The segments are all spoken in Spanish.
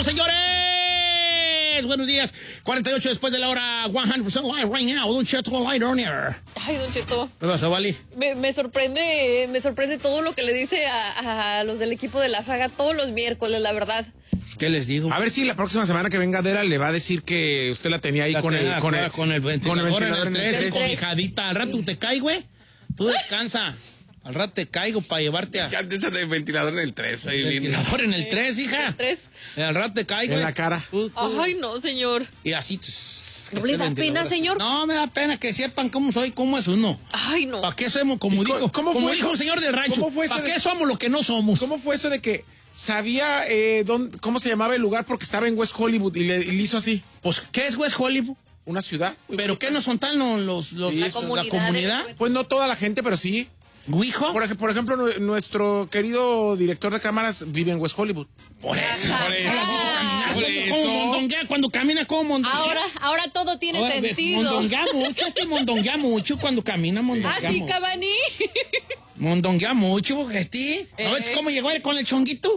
regreso, señores. Buenos días. 48 después de la hora. 100% live right now. Don Cheto light on air. Ay, Don Cheto. ¿Qué pasa, Vali? Me sorprende todo lo que le dice a los del equipo de la saga todos los miércoles, la verdad. ¿Qué les digo? A ver si la próxima semana que venga Adela le va a decir que usted la tenía ahí con el ventilador en el 3, el con tres. hijadita. Al rato te cae, güey. Tú descansa. Al rato te caigo para llevarte a... Ya antes de ventilador en el 3. Ahí viene. Ventilador en el 3, hija. El 3. Al rato te caigo. en la cara. Ay, no, señor. Y así... ¿No le da pena, señor? No, me da pena que sepan cómo soy, cómo es uno. Ay, no. ¿Para qué somos, como dijo un señor del rancho? ¿Para qué somos lo que no somos? ¿Cómo fue eso de que sabía cómo se llamaba el lugar porque estaba en West Hollywood y le hizo así? Pues, ¿qué es West Hollywood? Una ciudad. ¿Pero qué no son tan la comunidad? Pues no toda la gente, pero sí. ¿Guijo? Por ejemplo, nuestro querido director de cámaras vive en West Hollywood. Por eso. Por eso. Como mondonguea cuando camina, como mondonguea. Ahora todo tiene sentido. Mondonguea mucho, mondonguea mucho cuando camina, mondonguea Ah, sí, mucho. Cavani. Mondonguea mucho, porque ¿no ves cómo llegó él con el chonguito?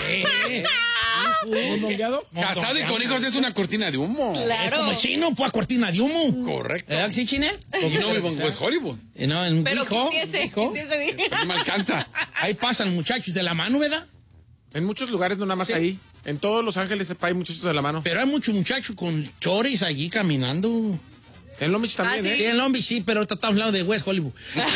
¿Mondongueado? Casado y con hijos es una cortina de humo. Es Claro. como el chino, pues, cortina de humo. Correcto. ¿Verdad que sí, Chinel? Y no vivo en West Hollywood. No, en Pero Guijo. quisiese. No me alcanza. Ahí pasan muchachos de la mano, ¿verdad? En muchos lugares, no nada más Sí. ahí. En todos Los Ángeles hay muchachos de la mano. Pero hay muchos muchachos con choris allí caminando. En Long Beach también, Ah, Sí, en Long Beach sí, pero ahorita estamos hablando de West Hollywood.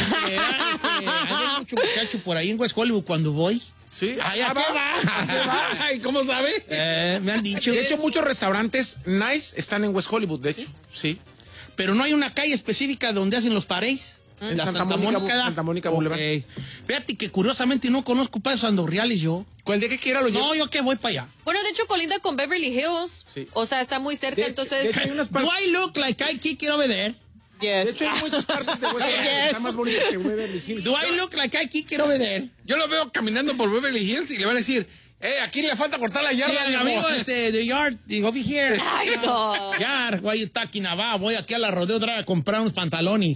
Hay muchos muchachos por ahí en West Hollywood cuando voy. Sí. Ay, ¿a qué vas? Ay, ¿cómo sabe? Me han dicho. De hecho, muchos restaurantes nice están en West Hollywood, de hecho. Sí. Pero no hay una calle específica donde hacen los pareis. En La Santa Mónica Boulevard. Ok. Fíjate que curiosamente no conozco para esos andorreales yo. ¿Cuál día que quiera lo llevo? No, yo que voy para allá. Bueno, de hecho, colinda con Beverly Hills. Sí. O sea, está muy cerca, De entonces... hecho, hay unas Do partes. I look like I quiero ver? De hecho, hay muchas partes de West Hollywood que están más bonitas que Beverly Hills. Do I look like I quiero ver? Yo lo veo caminando por Beverly Hills y le van a decir, aquí le falta cortar la yarda. Sí, amigo, the yard, over here. Ay, no. Yard, why you talking about? Voy aquí a la Rodeo Drive a comprar unos pantalones.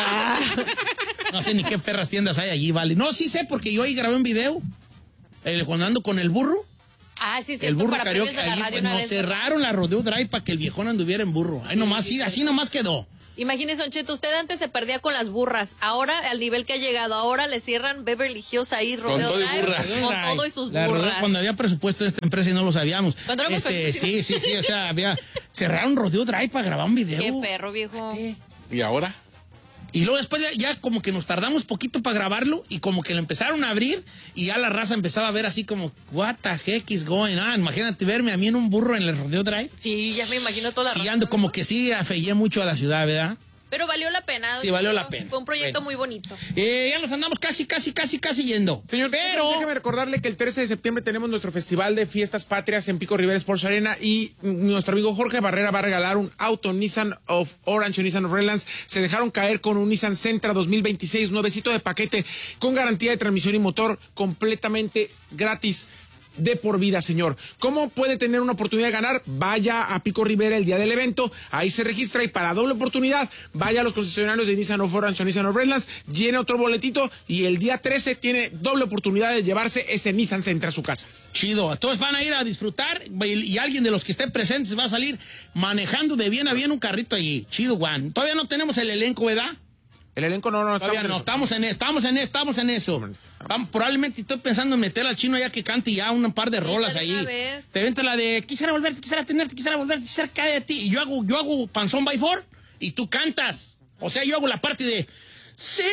No sé ni qué perras tiendas hay allí, vale. No, sí sé, porque yo ahí grabé un video. Cuando ando con el burro. Ah, sí, El cierto, burro para karaoke, premios de la allí, radio pues, una nos vez. cerraron la Rodeo Drive para que el viejón anduviera en burro. Ahí nomás, sí, así nomás quedó. Imagínese, Don Cheto, usted antes se perdía con las burras. Ahora, al nivel que ha llegado, ahora le cierran Beverly Hills ahí, Rodeo todo y Drive, burras. con todo y sus La Rodeo, burras. cuando había presupuesto de esta empresa y no lo sabíamos. Cuando éramos pequeños. sí, o sea, cerraron Rodeo Drive para grabar un video. Qué perro, viejo. ¿Y ahora? Y luego después ya como que nos tardamos poquito para grabarlo y como que lo empezaron a abrir y ya la raza empezaba a ver así como, what the heck is going on? Imagínate verme a mí en un burro en el Rodeo Drive. Sí, ya me imagino toda la Sí, raza. ando como que sí afegué mucho a la ciudad, ¿verdad? Pero valió la pena. Sí, Don valió Cheto. la pena. Fue un proyecto Bueno. muy bonito. Ya nos andamos casi yendo. Señor, pero déjeme recordarle que el 13 de septiembre tenemos nuestro Festival de Fiestas Patrias en Pico Rivera Sports Arena y nuestro amigo Jorge Barrera va a regalar un auto Nissan of Orange o Nissan of Redlands. Se dejaron caer con un Nissan Sentra 2026, nuevecito de paquete, con garantía de transmisión y motor completamente gratis. De por vida, señor. ¿Cómo puede tener una oportunidad de ganar? Vaya a Pico Rivera el día del evento, ahí se registra y para doble oportunidad, vaya a los concesionarios de Nissan of Orange o Nissan of Redlands, llene otro boletito y el día 13 tiene doble oportunidad de llevarse ese Nissan Sentra a su casa. Chido, todos van a ir a disfrutar y alguien de los que estén presentes va a salir manejando de bien a bien un carrito allí. Chido, Juan. Todavía no tenemos el elenco, ¿verdad? El elenco no Todavía no, estamos en eso. Probablemente estoy pensando en meter al chino ya que cante ya un par de rolas de ahí. una vez. Te vente la de quisiera volverte, quisiera tenerte, quisiera volverte cerca de ti. Y yo hago Panzón by Four y tú cantas. O sea, yo hago la parte de sí,